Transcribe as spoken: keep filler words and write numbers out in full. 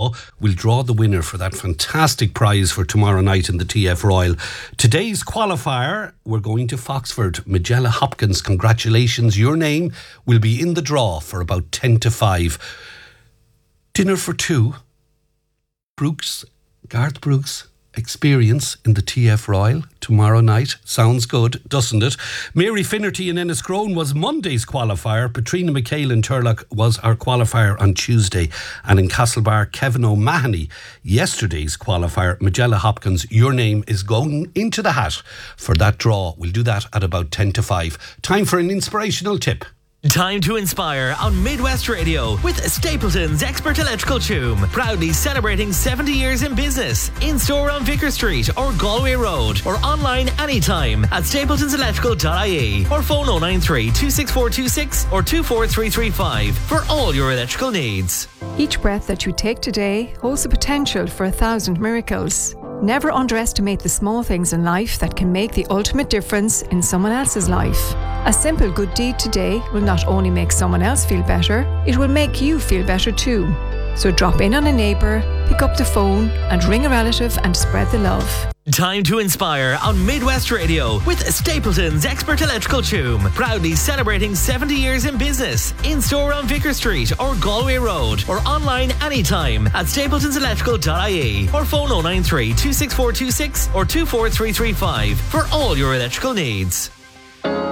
draw. We'll draw the winner for that fantastic prize for tomorrow night in the T F Royal. Today's qualifier, we're going to Foxford. Magella Hopkins, congratulations. Your name will be in the draw for about ten to five. Dinner for two. Brooks, Garth Brooks experience in the T F Royal tomorrow night. Sounds good, doesn't it? Mary Finnerty in Enniscrone was Monday's qualifier. Patrina McHale in Turlock was our qualifier on Tuesday. And in Castlebar, Kevin O'Mahony, yesterday's qualifier. Magella Hopkins, your name is going into the hat for that draw. We'll do that at about ten to five. Time for an inspirational tip. Time to inspire on Midwest Radio with Stapleton's Expert Electrical Choom. Proudly celebrating seventy years in business. In store on Vicar Street or Galway Road, or online anytime at stapletons electrical dot I E, or phone oh nine three, two six four two six or two four three three five for all your electrical needs. Each breath that you take today holds the potential for a thousand miracles. Never underestimate the small things in life that can make the ultimate difference in someone else's life. A simple good deed today will not only make someone else feel better, it will make you feel better too. So drop in on a neighbour, pick up the phone and ring a relative and spread the love. Time to inspire on Midwest Radio with Stapleton's Expert Electrical Choom. Proudly celebrating seventy years in business. In store on Vicar Street or Galway Road, or online anytime at stapletons electrical dot I E, or phone oh nine three, two six four two six or two four three three five for all your electrical needs.